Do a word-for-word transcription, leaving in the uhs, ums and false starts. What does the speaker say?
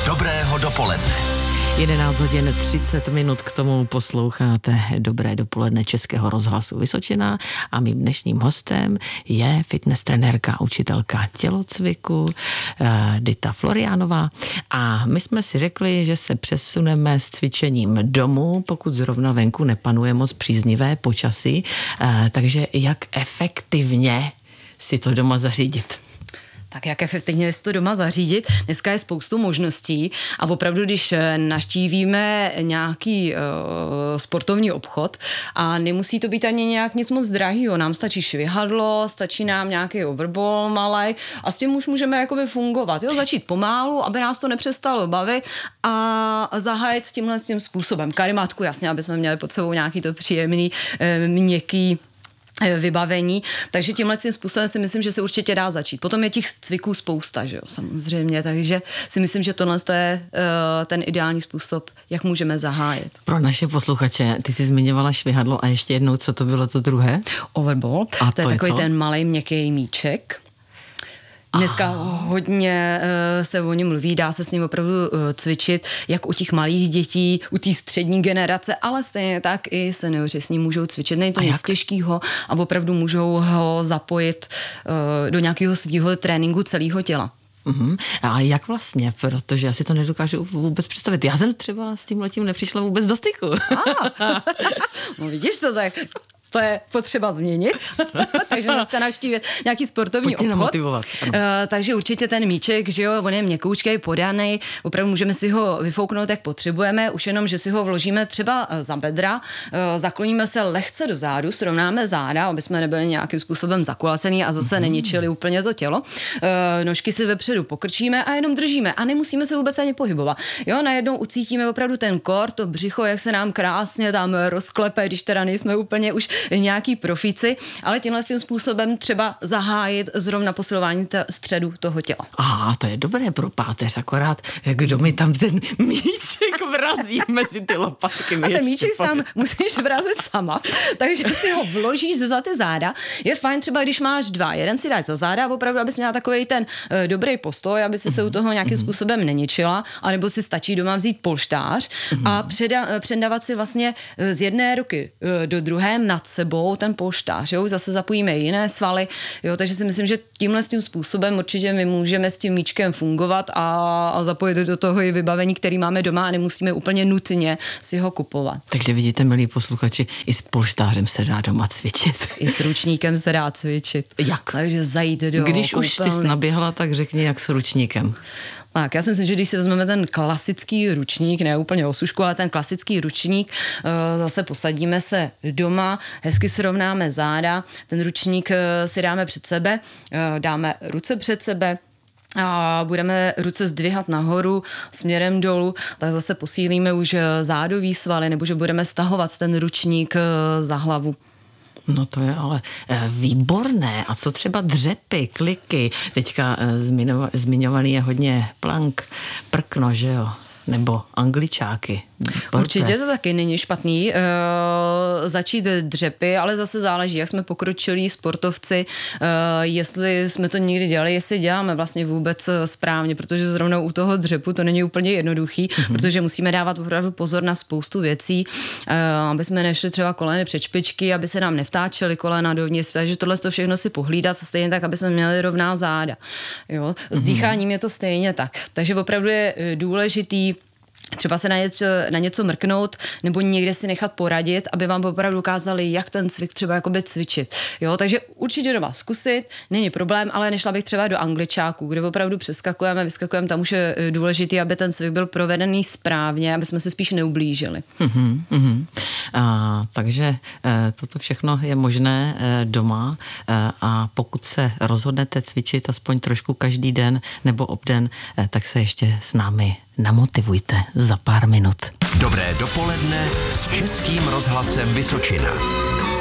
Dobrého dopoledne. jedenáct hodin třicet minut, k tomu posloucháte Dobré dopoledne Českého rozhlasu Vysočina a mým dnešním hostem je fitness trenérka, učitelka tělocviku Dita Floriánová a my jsme si řekli, že se přesuneme s cvičením domů, pokud zrovna venku nepanuje moc příznivé počasí, takže jak efektivně si to doma zařídit? Tak jak efektivně si to doma zařídit? Dneska je spoustu možností a opravdu, když navštívíme nějaký uh, sportovní obchod a nemusí to být ani nějak nic moc drahýho, nám stačí švihadlo, stačí nám nějaký overball malej a s tím už můžeme jakoby fungovat, jo? Začít pomálu, aby nás to nepřestalo bavit a zahájit s tímhle s tím způsobem. Karimatku, jasně, aby jsme měli pod sebou nějaký to příjemný, uh, měkký vybavení, takže tímhle tím způsobem si myslím, že se určitě dá začít. Potom je těch cviků spousta, že jo, samozřejmě, takže si myslím, že tohle je uh, ten ideální způsob, jak můžeme zahájit. Pro naše posluchače, ty jsi zmiňovala švihadlo a ještě jednou, co to bylo to druhé? Overball, a to, to je takový co? Ten malej měkký míček. Dneska Aha. hodně uh, se o něm mluví, dá se s ním opravdu uh, cvičit, jak u těch malých dětí, u té střední generace, ale stejně tak i seniori s ním můžou cvičit. Není to nic těžkýho a opravdu můžou ho zapojit uh, do nějakého svého tréninku celého těla. Uhum. A jak vlastně, protože já si to nedokážu vůbec představit. Já jsem třeba s tím letím nepřišla vůbec do styku. Ah. No vidíš to tak... To je potřeba změnit, takže dneska navštívit nějaký sportovní Pojďte obchod. Uh, takže určitě ten míček, že jo, on je měkoučkej, podanej, opravdu můžeme si ho vyfouknout, jak potřebujeme, už jenom, že si ho vložíme třeba za bedra, uh, zakloníme se lehce do zádu, srovnáme záda, aby jsme nebyli nějakým způsobem zakulacený a zase mm-hmm. neničili úplně to tělo. Uh, nožky si vepředu pokrčíme a jenom držíme a nemusíme se vůbec ani pohybovat. Jo, najednou ucítíme opravdu ten kor, to břicho, jak se nám krásně tam rozklepe, když teda nejsme úplně už nějaký profíci, ale tímhle tím způsobem třeba zahájit zrovna posilování t- středu toho těla. Aha, to je dobré pro páteř, akorát kdo mi tam ten míček vrazí mezi ty lopatky. A ten míček tam musíš vrazit sama, takže si ho vložíš za ty záda. Je fajn třeba, když máš dva, jeden si dáš za záda, opravdu, abys měla takovej ten uh, dobrý postoj, aby si se u toho nějakým způsobem neničila, anebo si stačí doma vzít polštář a předa- předávat si vlastně z jedné ruky uh, do druhé nad sebou ten polštář, jo? Zase zapojíme jiné svaly, jo? Takže si myslím, že tímhle s tím způsobem určitě my můžeme s tím míčkem fungovat a, a zapojit do toho i vybavení, který máme doma a nemusíme úplně nutně si ho kupovat. Takže vidíte, milí posluchači, i s polštářem se dá doma cvičit. I s ručníkem se dá cvičit. Jak? Takže zajít do Když koupelny. už jsi naběhla, tak řekni, jak s ručníkem. Tak, já si myslím, že když si vezmeme ten klasický ručník, ne úplně osušku, ale ten klasický ručník, zase posadíme se doma, hezky srovnáme záda, ten ručník si dáme před sebe, dáme ruce před sebe, a budeme ruce zdvihat nahoru směrem dolů, tak zase posílíme už zádový svaly, nebo že budeme stahovat ten ručník za hlavu. No to je ale e, výborné. A co třeba dřepy, kliky? Teďka e, zmiňova, zmiňovaný je hodně plank, prkno, že jo? Nebo angličáky. Určitě to taky není špatný e, začít dřepy, ale zase záleží, jak jsme pokročilí sportovci, e, jestli jsme to někdy dělali, jestli děláme vlastně vůbec správně, protože zrovna u toho dřepu to není úplně jednoduchý, mm-hmm. protože musíme dávat opravdu pozor na spoustu věcí, e, aby jsme nešli třeba koleny před špičky, aby se nám nevtáčely kolena dovnitř, takže tohle to všechno si pohlídat stejně tak, aby jsme měli rovná záda. Jo? S dýcháním je to stejně tak. Takže opravdu je důležitý třeba se na něco, na něco mrknout nebo někde si nechat poradit, aby vám opravdu ukázali, jak ten cvik třeba jakoby cvičit. Jo, takže určitě doma zkusit, není problém, ale nešla bych třeba do angličáků, kde opravdu přeskakujeme, vyskakujeme, tam už je důležitý, aby ten cvik byl provedený správně, aby jsme se spíš neublížili. Mm-hmm, mm-hmm. A, takže e, toto všechno je možné e, doma e, a pokud se rozhodnete cvičit aspoň trošku každý den nebo obden, e, tak se ještě s námi namotivujte za pár minut. Dobré dopoledne s Českým rozhlasem Vysočina.